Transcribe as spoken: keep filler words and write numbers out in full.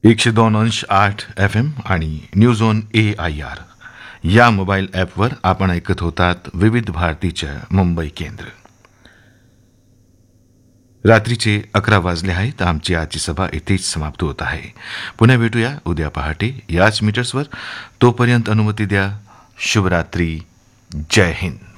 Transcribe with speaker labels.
Speaker 1: एकशे दोन अंश आठ एफ एम आणि news on A I R या मोबाईल ॲपवर आपण ऐकत होतात विविध भारतीच्या मुंबई केंद्र. रात्रीचे अकरा वाजले आहेत. आमची आजची सभा इथेच समाप्त होत आहे. पुन्हा भेटूया उद्या पहाटे याच मीटर्सवर. तोपर्यंत अनुमती द्या. शुभरात्री. जय हिंद.